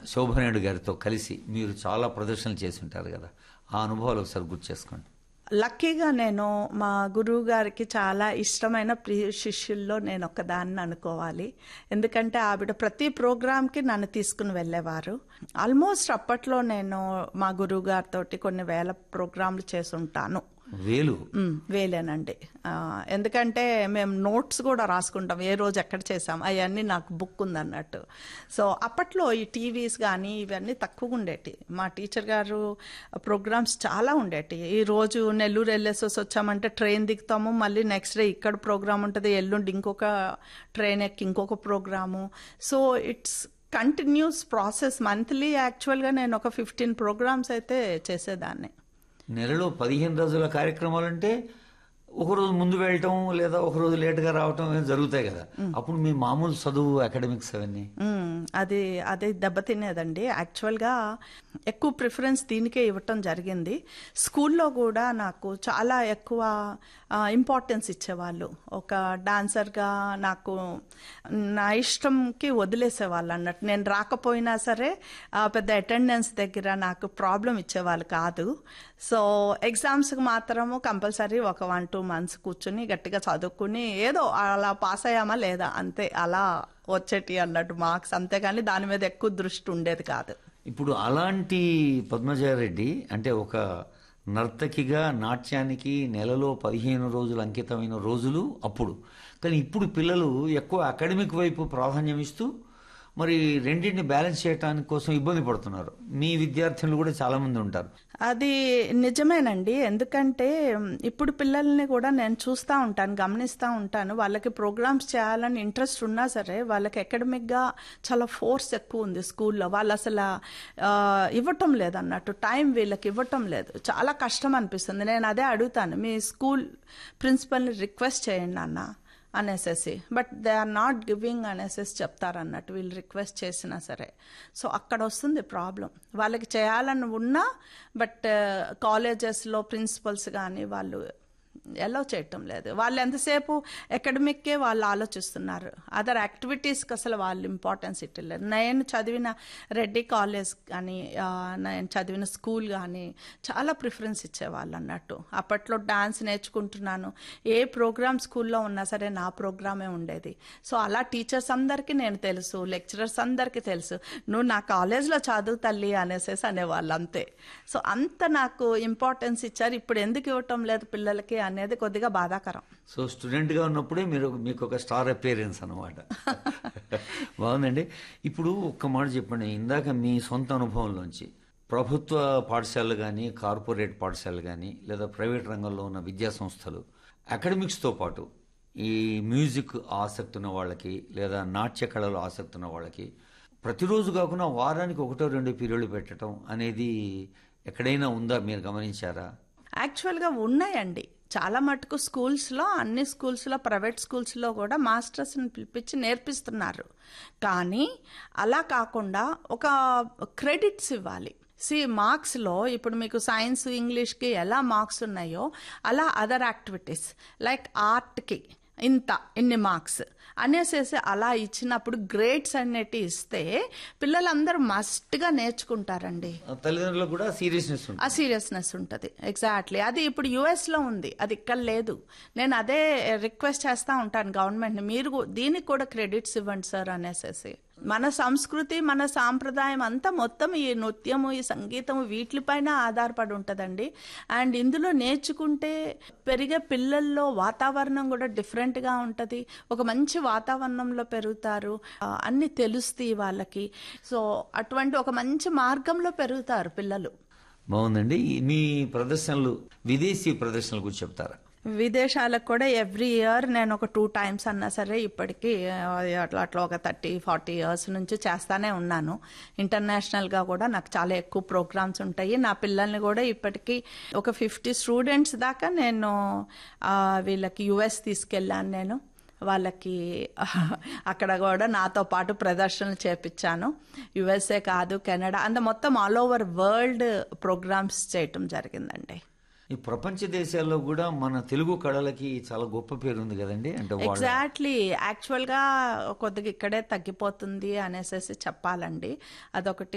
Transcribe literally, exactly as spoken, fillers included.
శోభనాయుడు గారితో కలిసి మీరు చాలా ప్రదర్శనలు చేసి ఉంటారు కదా, ఆ అనుభవాలు ఒకసారి గుర్తు చేసుకోండి. లక్కీగా నేను మా గురువు గారికి చాలా ఇష్టమైన ప్రియ శిష్యుల్లో నేను ఒకదాన్ని అనుకోవాలి. ఎందుకంటే ఆవిడ ప్రతి ప్రోగ్రాంకి నన్ను తీసుకుని వెళ్ళేవారు. ఆల్మోస్ట్ అప్పట్లో నేను మా గురువు గారితో కొన్ని వేల ప్రోగ్రాంలు చేసి ఉంటాను. వేలు వేలేనండి. ఎందుకంటే మేము నోట్స్ కూడా రాసుకుంటాం, ఏ రోజు ఎక్కడ చేసాం అవన్నీ నాకు బుక్ ఉందన్నట్టు. సో అప్పట్లో ఈ టీవీస్ కానీ ఇవన్నీ తక్కువగా ఉండేటి. మా టీచర్ గారు ప్రోగ్రామ్స్ చాలా ఉండేటి. ఈ రోజు నెల్లూరు వెళ్ళేసి వచ్చామంటే ట్రైన్ దిగుతాము, మళ్ళీ నెక్స్ట్ డే ఇక్కడ ప్రోగ్రామ్ ఉంటుంది, ఎల్లుండి ఇంకొక ట్రైన్ ఎక్కి ఇంకొక programme. So it's continuous process. Monthly యాక్చువల్గా నేను ఒక ఫిఫ్టీన్ ప్రోగ్రామ్స్ అయితే చేసేదాన్ని. నెలలో పదిహేను రోజుల కార్యక్రమాలు అంటే ఒకరోజు ముందు వెళ్ళటం లేదా ఒకరోజు లేట్గా రావటం జరుగుతాయి కదా, అప్పుడు మీ మామూలు చదువు అకాడమిక్స్ అవన్నీ అది అదే దెబ్బతినేదండి. యాక్చువల్గా ఎక్కువ ప్రిఫరెన్స్ దీనికే ఇవ్వటం జరిగింది. స్కూల్లో కూడా నాకు చాలా ఎక్కువ ఇంపార్టెన్స్ ఇచ్చేవాళ్ళు. ఒక డాన్సర్గా నాకు నా ఇష్టంకి వదిలేసేవాళ్ళు అన్నట్టు. నేను రాకపోయినా సరే పెద్ద అటెండెన్స్ దగ్గర నాకు ప్రాబ్లం ఇచ్చేవాళ్ళు కాదు. సో ఎగ్జామ్స్కి మాత్రము కంపల్సరీ ఒక వన్ టూ మంత్స్ కూర్చుని గట్టిగా చదువుకుని ఏదో అలా పాస్ అయ్యామా లేదా అంతే, అలా వచ్చేటి అన్నట్టు మార్క్స్, అంతేగాని దాని మీద ఎక్కువ దృష్టి ఉండేది కాదు. ఇప్పుడు అలాంటి పద్మజారెడ్డి అంటే ఒక నర్తకిగా నాట్యానికి నెలలో పదిహేను రోజులు అంకితమైన రోజులు అప్పుడు. కానీ ఇప్పుడు పిల్లలు ఎక్కువ అకాడమిక్ వైపు ప్రాధాన్యం ఇస్తూ మరి రెండింటిని బ్యాలెన్స్ చేయడానికి కోసం ఇబ్బంది పడుతున్నారు. మీ విద్యార్థులు కూడా చాలా మంది ఉంటారు. అది నిజమేనండి. ఎందుకంటే ఇప్పుడు పిల్లల్ని కూడా నేను చూస్తూ ఉంటాను, గమనిస్తూ ఉంటాను. వాళ్ళకి ప్రోగ్రామ్స్ చేయాలని ఇంట్రెస్ట్ ఉన్నా సరే వాళ్ళకి అకాడమిక్గా చాలా ఫోర్స్ ఎక్కువ ఉంది స్కూల్లో. వాళ్ళు అసలు ఇవ్వటం లేదు అన్నట్టు, టైం వీళ్ళకి ఇవ్వటం లేదు. చాలా కష్టం అనిపిస్తుంది. నేను అదే అడుగుతాను, మీ స్కూల్ ప్రిన్సిపల్ని రిక్వెస్ట్ చేయండి అన్న అనేసేసి, but they are not giving అనేసేసి చెప్తారన్నట్టు వీళ్ళు రిక్వెస్ట్ చేసినా సరే. సో అక్కడ వస్తుంది ప్రాబ్లం. వాళ్ళకి చేయాలని ఉన్నా బట్ కాలేజెస్లో ప్రిన్సిపల్స్ కానీ వాళ్ళు ఎలో చేయటం లేదు. వాళ్ళు ఎంతసేపు అకాడమిక్కే వాళ్ళు ఆలోచిస్తున్నారు, అదర్ యాక్టివిటీస్కి అసలు వాళ్ళు ఇంపార్టెన్స్ ఇట్టలేదు. నేను చదివిన రెడ్డి కాలేజ్ కానీ నేను చదివిన స్కూల్ కానీ చాలా ప్రిఫరెన్స్ ఇచ్చేవాళ్ళు అన్నట్టు. అప్పట్లో డాన్స్ నేర్చుకుంటున్నాను, ఏ ప్రోగ్రామ్ స్కూల్లో ఉన్నా సరే నా ప్రోగ్రామే ఉండేది. సో అలా టీచర్స్ అందరికీ నేను తెలుసు, లెక్చరర్స్ అందరికీ తెలుసు, నువ్వు నా కాలేజ్లో చదువు తల్లి అనేసేసి అనేవాళ్ళు అంతే. సో అంత నాకు ఇంపార్టెన్స్ ఇచ్చారు. ఇప్పుడు ఎందుకు ఇవ్వటం లేదు పిల్లలకి అనేది కొద్దిగా బాధాకరం. సో స్టూడెంట్ గా ఉన్నప్పుడే మీరు మీకు ఒక స్టార్ అపియరెన్స్ అనమాట. బాగుందండి. ఇప్పుడు ఒక్క మాట చెప్పండి, ఇందాక మీ సొంత అనుభవంలోంచి ప్రభుత్వ పాఠశాలలు కానీ కార్పొరేట్ పాఠశాలలు కానీ లేదా ప్రైవేట్ రంగంలో ఉన్న విద్యా సంస్థలు అకాడమిక్స్తో పాటు ఈ మ్యూజిక్ ఆసక్తి ఉన్న వాళ్ళకి లేదా నాట్య కళలో ఆసక్తి ఉన్న వాళ్ళకి ప్రతిరోజు కాకుండా వారానికి ఒకటో రెండు పీరియడ్లు పెట్టడం అనేది ఎక్కడైనా ఉందా, మీరు గమనించారా? యాక్చువల్గా ఉన్నాయండి చాలా మటుకు. స్కూల్స్లో, అన్ని స్కూల్స్లో, ప్రైవేట్ స్కూల్స్లో కూడా మాస్టర్స్ని పిలిపించి నేర్పిస్తున్నారు. కానీ అలా కాకుండా ఒక క్రెడిట్స్ ఇవ్వాలి. సి మార్క్స్లో ఇప్పుడు మీకు సైన్స్ ఇంగ్లీష్కి ఎలా మార్క్స్ ఉన్నాయో అలా అదర్ యాక్టివిటీస్ లైక్ ఆర్ట్కి ఇంత ఇన్ని మార్క్స్ అనేసేసి అలా ఇచ్చినప్పుడు గ్రేడ్స్ అనేటి ఇస్తే పిల్లలందరూ మస్ట్గా నేర్చుకుంటారండి. తల్లిదండ్రులకు కూడా సీరియస్నెస్ ఉంటుంది. ఆ సీరియస్నెస్ ఉంటుంది. ఎగ్జాక్ట్లీ. అది ఇప్పుడు యుఎస్లో ఉంది, అది ఇక్కడ లేదు. నేను అదే రిక్వెస్ట్ చేస్తూ ఉంటాను గవర్నమెంట్ని, మీరు దీనికి కూడా క్రెడిట్స్ ఇవ్వండి సార్ అనేసేసి. మన సంస్కృతి, మన సాంప్రదాయం అంతా మొత్తం ఈ నృత్యము, ఈ సంగీతము వీటిపైన ఆధారపడి ఉంటుందండి. అండ్ ఇందులో నేర్చుకుంటే పెరిగే పిల్లల్లో వాతావరణం కూడా డిఫరెంట్గా ఉంటుంది. ఒక మంచి వాతావరణంలో పెరుగుతారు, అన్ని తెలుస్తాయి వాళ్ళకి. సో అటువంటి ఒక మంచి మార్గంలో పెరుగుతారు పిల్లలు. బాగుందండి. మీ ప్రదర్శనలు, విదేశీ ప్రదర్శనల గురించి చెప్తారా? విదేశాలకు కూడా ఎవ్రీ ఇయర్ నేను ఒక టూ టైమ్స్ అన్నా సరే ఇప్పటికీ అట్లా అట్లా ఒక థర్టీ ఫార్టీ ఇయర్స్ నుంచి చేస్తానే ఉన్నాను. ఇంటర్నేషనల్గా కూడా నాకు చాలా ఎక్కువ ప్రోగ్రామ్స్ ఉంటాయి. నా పిల్లల్ని కూడా ఇప్పటికీ ఒక ఫిఫ్టీ స్టూడెంట్స్ దాకా నేను వీళ్ళకి యుఎస్ తీసుకెళ్ళాను. నేను వాళ్ళకి అక్కడ కూడా నాతో పాటు ప్రదర్శనలు చేపించాను. యుఎస్ఏ కాదు, కెనడా అంత మొత్తం ఆల్ ఓవర్ వరల్డ్ ప్రోగ్రామ్స్ చేయటం జరిగిందండి. ఈ ప్రపంచ దేశాల్లో కూడా మన తెలుగు కళలకి చాలా గొప్ప పేరు ఉంది కదండి. అంటే ఎగ్జాక్ట్లీ. యాక్చువల్గా కొద్దిగా ఇక్కడే తగ్గిపోతుంది అనేసి చెప్పాలండి. అదొకటి